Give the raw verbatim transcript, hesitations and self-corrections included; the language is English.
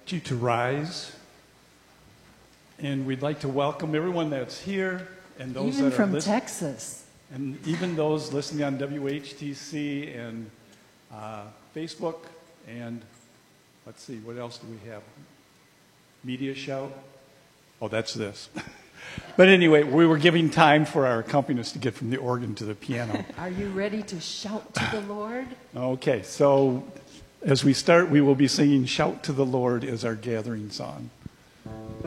you to rise. And we'd like to welcome everyone that's here and those Even that are from listening. Texas. And even those listening on W H T C and uh, Facebook. And let's see, what else do we have? Media Shout. Oh, that's this. But anyway, we were giving time for our accompanists to get from the organ to the piano. Are you ready to shout to the Lord? Okay, so as we start, we will be singing Shout to the Lord as our gathering song.